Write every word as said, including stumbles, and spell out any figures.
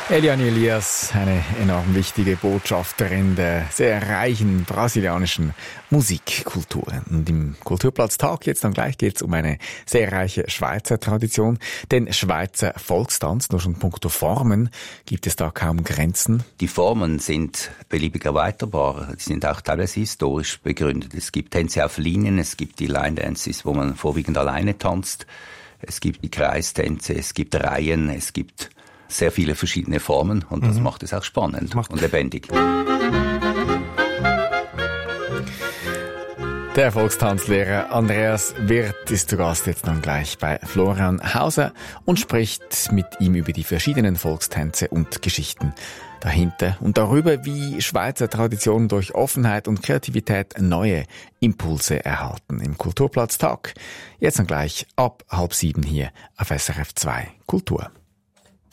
Eliane Elias, eine enorm wichtige Botschafterin der sehr reichen brasilianischen Musikkultur. Und im Kulturplatztag jetzt dann gleich geht's um eine sehr reiche Schweizer Tradition. Den Schweizer Volkstanz, nur schon punkto Formen, gibt es da kaum Grenzen. Die Formen sind beliebig erweiterbar. Sie sind auch teilweise historisch begründet. Es gibt Tänze auf Linien, es gibt die Line Dances, wo man vorwiegend alleine tanzt. Es gibt die Kreistänze, es gibt Reihen, es gibt sehr viele verschiedene Formen und das mhm. macht es auch spannend macht und lebendig. Der Volkstanzlehrer Andreas Wirth ist zu Gast jetzt dann gleich bei Florian Hauser und spricht mit ihm über die verschiedenen Volkstänze und Geschichten dahinter und darüber, wie Schweizer Traditionen durch Offenheit und Kreativität neue Impulse erhalten. Im Kulturplatztag jetzt dann gleich ab halb sieben hier auf S R F zwei Kultur.